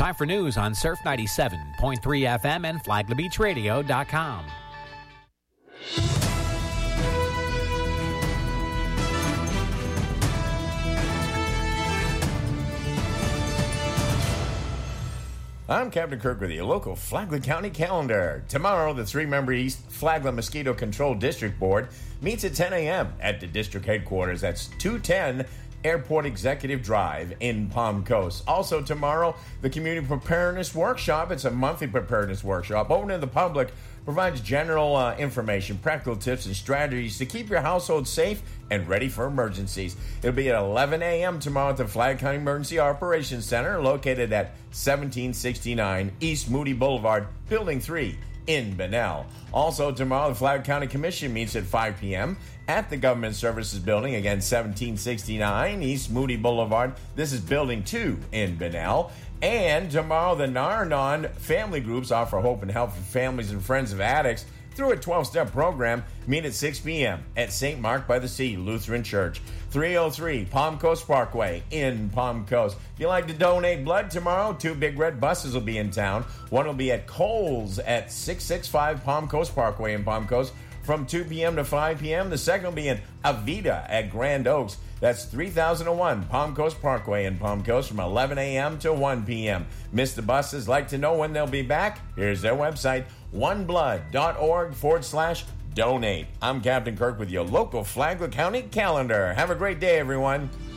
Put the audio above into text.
Time for news on Surf 97.3 FM and FlaglerBeachRadio.com. I'm Captain Kirk with your local Flagler County calendar. Tomorrow, the 3-member East Flagler Mosquito Control District Board meets at 10 a.m. at the district headquarters. That's 210 Airport Executive Drive in Palm Coast. Also tomorrow, the Community Preparedness Workshop. It's a monthly preparedness workshop open to the public, provides general information, practical tips, and strategies to keep your household safe and ready for emergencies. It'll be at 11 a.m. tomorrow at the Flagler County Emergency Operations Center, located at 1769 East Moody Boulevard, Building 3 in Bunnell. Also tomorrow, the Flagler County Commission meets at 5 p.m. at the Government Services Building, again 1769 East Moody Boulevard. This is Building 2 in Bunnell. And tomorrow, the Nar-Anon family groups offer hope and help for families and friends of addicts through a 12-step program. Meet at 6 p.m. at St. Mark by the Sea Lutheran Church, 303 Palm Coast Parkway in Palm Coast. If you'd like to donate blood tomorrow, 2 big red buses will be in town. One will be at Kohl's at 665 Palm Coast Parkway in Palm Coast from 2 p.m. to 5 p.m. The second will be in Avita at Grand Oaks. That's 3001 Palm Coast Parkway in Palm Coast from 11 a.m. to 1 p.m. Missed the buses? Like to know when they'll be back? Here's their website, oneblood.org/donate. I'm Captain Kirk with your local Flagler County calendar. Have a great day, everyone.